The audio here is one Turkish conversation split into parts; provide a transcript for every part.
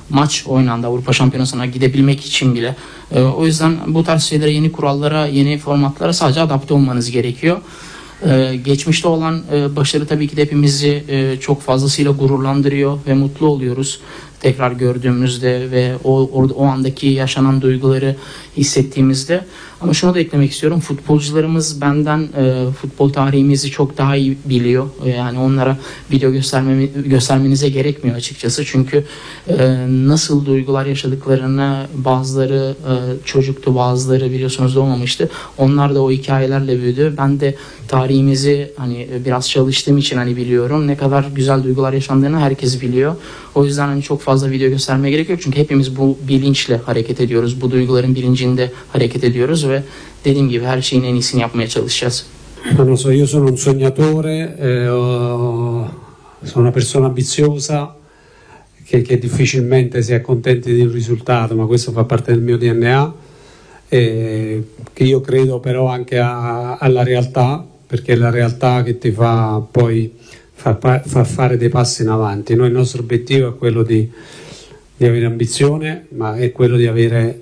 maç oynandı Avrupa Şampiyonası'na gidebilmek için bile. O yüzden bu tarz şeylere, yeni kurallara, yeni formatlara sadece adapte olmanız gerekiyor. Geçmişte olan başarı tabii ki de hepimizi çok fazlasıyla gururlandırıyor ve mutlu oluyoruz tekrar gördüğümüzde ve o andaki yaşanan duyguları hissettiğimizde. Ama şunu da eklemek istiyorum. Futbolcularımız benden futbol tarihimizi çok daha iyi biliyor. Yani onlara video göstermenize gerekmiyor açıkçası. Çünkü nasıl duygular yaşadıklarını, bazıları çocuktu, bazıları biliyorsunuz doğmamıştı. Onlar da o hikayelerle büyüdü. Ben de tarihimizi hani biraz çalıştığım için hani biliyorum. Ne kadar güzel duygular yaşandığını herkes biliyor. O yüzden hani çok fazla video göstermeye gerek yok. Çünkü hepimiz bu bilinçle hareket ediyoruz. Bu duyguların bilincinde hareket ediyoruz ve dediğim gibi her şeyin en iyisini yapmaya çalışacağız. Non so, io sono un sognatore, sono una persona ambiziosa che difficilmente si accontenti di un risultato, ma questo fa parte del mio DNA, che io credo però anche alla realtà, perché è la realtà che ti fa poi far fare dei passi in avanti. Noi il nostro obiettivo è quello di avere ambizione, ma è quello di avere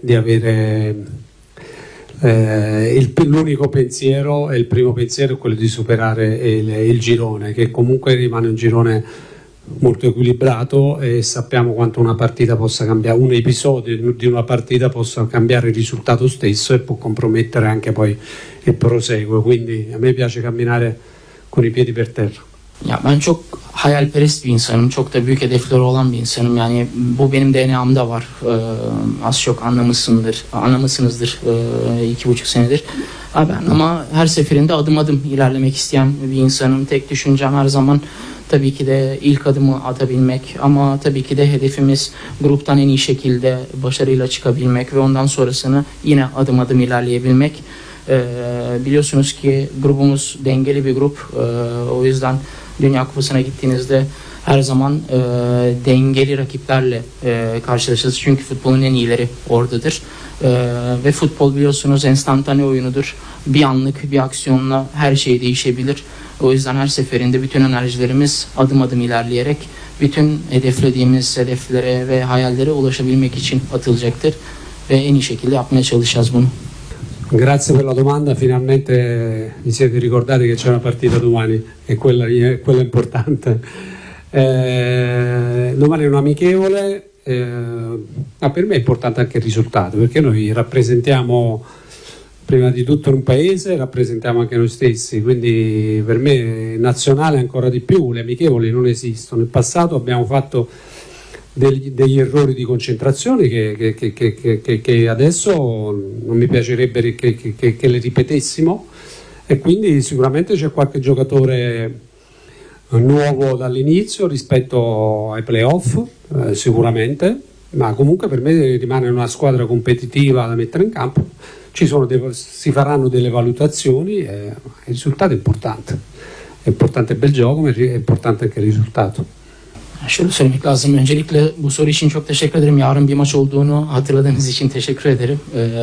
l'unico pensiero e il primo pensiero è quello di superare il girone, che comunque rimane un girone molto equilibrato e sappiamo quanto una partita possa cambiare, un episodio di una partita possa cambiare il risultato stesso e può compromettere anche poi il proseguo, quindi a me piace camminare con i piedi per terra. Ya ben çok hayalperest bir insanım. Çok da büyük hedefleri olan bir insanım. Yani bu benim DNA'mda var. Az çok anlamışsınızdır 2,5 senedir. Ama her seferinde adım adım ilerlemek isteyen bir insanım. Tek düşüncem her zaman tabii ki de ilk adımı atabilmek. Ama tabii ki de hedefimiz gruptan en iyi şekilde başarıyla çıkabilmek ve ondan sonrasını yine adım adım ilerleyebilmek. Biliyorsunuz ki grubumuz dengeli bir grup. O yüzden Dünya Kupası'na gittiğinizde her zaman dengeli rakiplerle karşılaşırız. Çünkü futbolun en iyileri oradadır. Ve futbol biliyorsunuz enstantane oyunudur. Bir anlık bir aksiyonla her şey değişebilir. O yüzden her seferinde bütün enerjilerimiz adım adım ilerleyerek bütün hedeflediğimiz hedeflere ve hayallere ulaşabilmek için atılacaktır. Ve en iyi şekilde yapmaya çalışacağız bunu. Grazie per la domanda, finalmente vi siete ricordati che c'è una partita domani e quella è importante. Domani è un amichevole, ma per me è importante anche il risultato, perché noi rappresentiamo prima di tutto un paese, rappresentiamo anche noi stessi, quindi per me nazionale ancora di più, le amichevoli non esistono. Nel passato abbiamo fatto degli errori di concentrazione che adesso non mi piacerebbe che le ripetessimo, e quindi sicuramente c'è qualche giocatore nuovo dall'inizio rispetto ai playoff, sicuramente, ma comunque per me rimane una squadra competitiva da mettere in campo. Si faranno delle valutazioni e il risultato è importante il bel gioco, ma è importante anche il risultato. Şöyle söylemek lazım. Öncelikle bu soru için çok teşekkür ederim. Yarın bir maç olduğunu hatırladığınız için teşekkür ederim.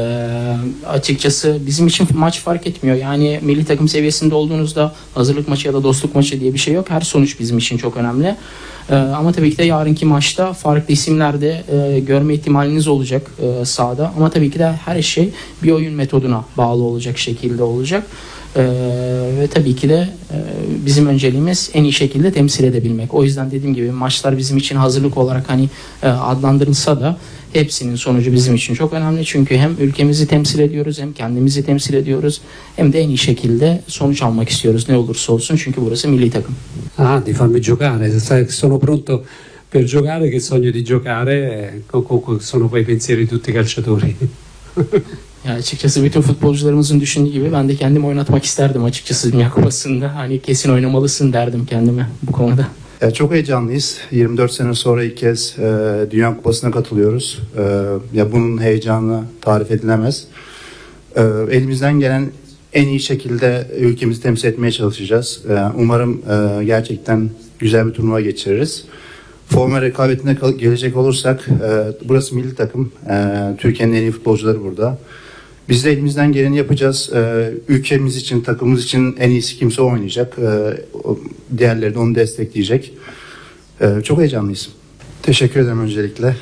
Açıkçası bizim için maç fark etmiyor. Yani milli takım seviyesinde olduğunuzda hazırlık maçı ya da dostluk maçı diye bir şey yok. Her sonuç bizim için çok önemli. Ama tabii ki de yarınki maçta farklı isimler de görme ihtimaliniz olacak sahada. Ama tabii ki de her şey bir oyun metoduna bağlı olacak şekilde olacak. Ve tabii ki de bizim önceliğimiz en iyi şekilde temsil edebilmek. O yüzden dediğim gibi maçlar bizim için hazırlık olarak hani adlandırılsa da hepsinin sonucu bizim için çok önemli. Çünkü hem ülkemizi temsil ediyoruz, hem kendimizi temsil ediyoruz, hem de en iyi şekilde sonuç almak istiyoruz ne olursa olsun. Çünkü burası milli takım. Di farmi giocare, sono pronto per giocare, che sogno di giocare, sono poi i pensieri di tutti i calciatori. Ya açıkçası bütün futbolcularımızın düşündüğü gibi ben de kendimi oynatmak isterdim açıkçası Dünya Kupası'nda. Hani kesin oynamalısın derdim kendime bu konuda. Çok heyecanlıyız. 24 sene sonra ilk kez Dünya Kupası'na katılıyoruz. Ya bunun heyecanı tarif edilemez. Elimizden gelen en iyi şekilde ülkemizi temsil etmeye çalışacağız. Umarım gerçekten güzel bir turnuva geçiririz. Forma rekabetine gelecek olursak burası milli takım. Türkiye'nin en iyi futbolcuları burada. Biz de elimizden geleni yapacağız. Ülkemiz için, takımımız için en iyisi kimse oynayacak. Diğerleri de onu destekleyecek. Çok heyecanlıyız. Teşekkür ederim öncelikle.